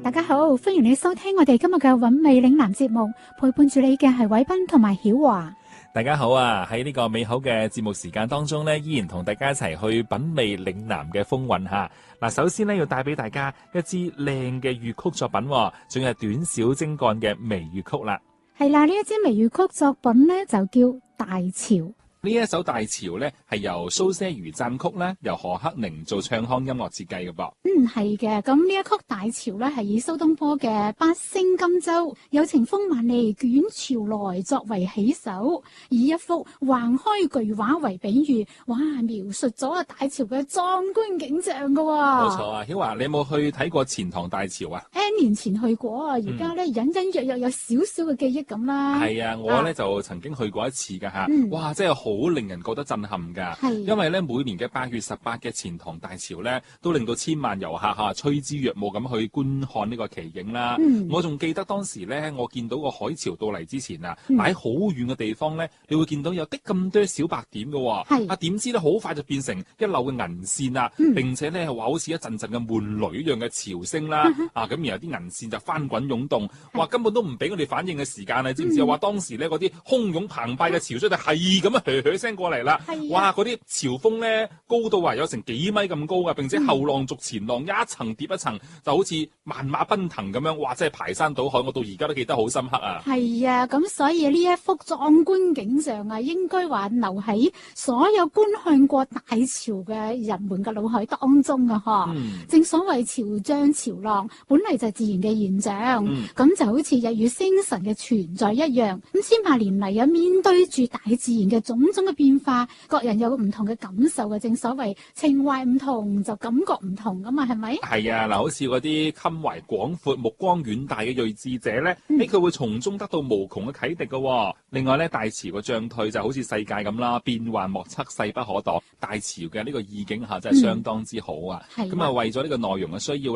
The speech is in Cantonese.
大家好，歡迎你收聽我哋今日嘅韻味嶺南節目，陪伴住你嘅係偉斌同埋曉華。 大家好啊！喺呢個美好嘅節目時間當中呢，依然同大家一齊去品味嶺南嘅風韻吓。嗱，首先呢，要帶俾大家一支靚嘅粵曲作品，仲係短小精幹嘅微粵曲啦。 係啦，呢一支微粵曲作品呢，就叫《大潮》。 呢一首《大潮》咧，係由蘇些如撰曲咧，由何克寧做唱腔音樂設計嘅噃。 係嘅。咁呢一曲《大潮》咧，係以蘇東坡嘅《八聲甘州》有情風萬里捲潮來作為起手，以一幅橫開巨畫為比喻，哇！描述咗大潮嘅壯觀景象噶。 冇錯啊，曉華，你有冇去睇過錢塘大潮啊 ？N 年前去過啊，而家咧隱隱約約有少少嘅記憶咁啦。 係啊，我咧就曾經去過一次噶吓，哇！真係好令人覺得震撼㗎，因為咧每年嘅8月18嘅錢塘大潮咧，都令到千萬遊客趨之若鶩咁去觀看呢個奇景啦。我仲記得當時咧，我見到個海潮到嚟之前啊，喺好遠嘅地方咧，你會見到有啲咁多小白點嘅，點知咧好快就變成一溜嘅銀線啊，並且咧話好似一陣陣嘅悶雷一樣嘅潮聲啦，咁然後啲銀線就翻滾湧動，哇根本都唔俾我哋反應嘅時間啊，知唔知啊？話當時咧嗰啲洶湧澎湃嘅潮水就係咁樣聲過嚟啦，哇！嗰啲潮風咧高到有成幾米咁高噶，並且後浪逐前浪，一層疊一層，就好似萬馬奔騰咁樣，哇！真係排山倒海，我到而家都記得好深刻啊！係啊，咁所以呢一幅壯觀景象啊，應該話留喺所有觀看過大潮嘅人們嘅腦海當中啊！正所謂潮漲潮浪，本嚟就係自然嘅現象，咁就好似日月星辰嘅存在一樣。咁千百年嚟面對住大自然嘅種種嘅變化，各人有唔同嘅感受嘅，正所謂情懷唔同就感覺唔同噶嘛，係咪？係啊，嗱，好似嗰啲襟懷廣闊、目光遠大嘅睿智者咧，佢會從中得到無窮嘅啟迪噶。另外咧，大潮嘅漲退就好似世界咁啦，變幻莫測，勢不可擋。大潮嘅呢個意境真係相當之好啊。咁為咗呢個內容嘅需要